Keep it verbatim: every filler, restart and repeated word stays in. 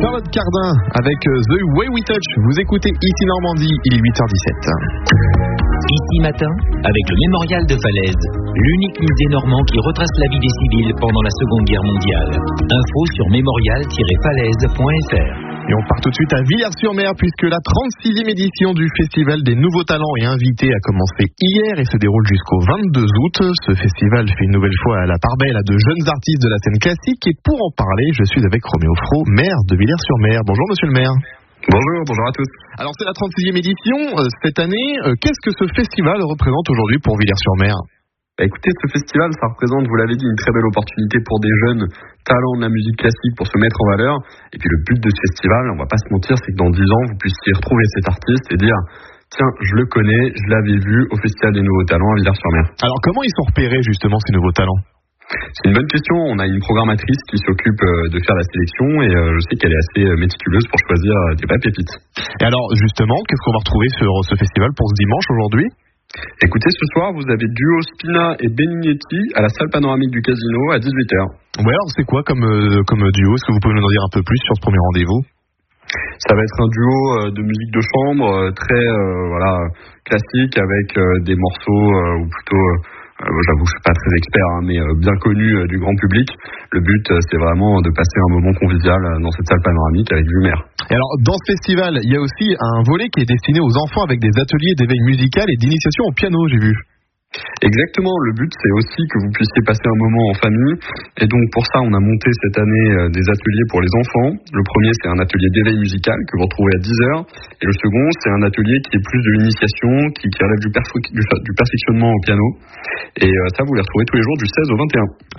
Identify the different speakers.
Speaker 1: Charlotte Cardin avec The Way We Touch. Vous écoutez ici Normandie, il est huit heures dix-sept.
Speaker 2: Ici Matin, avec le Mémorial de Falaise, l'unique musée normand qui retrace la vie des civils pendant la Seconde Guerre mondiale. Info sur mémorial tiret falaise point f r.
Speaker 1: Et on part tout de suite à Villers-sur-Mer puisque la trente-sixième édition du Festival des Nouveaux Talents est invitée à commencer hier et se déroule jusqu'au vingt-deux août. Ce festival fait une nouvelle fois la part belle à de jeunes artistes de la scène classique et pour en parler, je suis avec Roméo Fro, maire de Villers-sur-Mer. Bonjour monsieur le maire.
Speaker 3: Bonjour, bonjour à tous.
Speaker 1: Alors c'est la trente-sixième édition euh, cette année. Euh, qu'est-ce que ce festival représente aujourd'hui pour Villers-sur-Mer ?
Speaker 3: Bah écoutez, ce festival, ça représente, vous l'avez dit, une très belle opportunité pour des jeunes talents de la musique classique pour se mettre en valeur. Et puis le but de ce festival, on va pas se mentir, c'est que dans dix ans, vous puissiez retrouver cet artiste et dire tiens, je le connais, je l'avais vu au Festival des Nouveaux Talents à Villers-sur-Mer.
Speaker 1: Alors comment ils sont repérés justement ces nouveaux talents ?
Speaker 3: C'est une bonne question. On a une programmatrice qui s'occupe de faire la sélection et je sais qu'elle est assez méticuleuse pour choisir des vraies pépites.
Speaker 1: Et alors justement, qu'est-ce qu'on va retrouver sur ce festival pour ce dimanche aujourd'hui ?
Speaker 3: Écoutez, ce soir, vous avez duo Spina et Benignetti à la salle panoramique du Casino à dix-huit heures.
Speaker 1: Ouais, alors c'est quoi comme, euh, comme duo ? Est-ce que vous pouvez nous en dire un peu plus sur ce premier rendez-vous ?
Speaker 3: Ça va être un duo euh, de musique de chambre euh, très euh, voilà classique avec euh, des morceaux euh, ou plutôt euh, j'avoue je suis pas très expert hein, mais euh, bien connu euh, du grand public. Le but euh, c'est vraiment de passer un moment convivial euh, dans cette salle panoramique avec Lumière.
Speaker 1: Et alors dans ce festival, il y a aussi un volet qui est destiné aux enfants avec des ateliers d'éveil musical et d'initiation au piano, j'ai vu.
Speaker 3: Exactement, le but c'est aussi que vous puissiez passer un moment en famille et donc pour ça on a monté cette année des ateliers pour les enfants. Le premier c'est un atelier d'éveil musical que vous retrouvez à dix heures et le second c'est un atelier qui est plus de l'initiation, qui, qui relève du, perf- du, du perfectionnement au piano et euh, ça vous les retrouvez tous les jours du seize au vingt et un.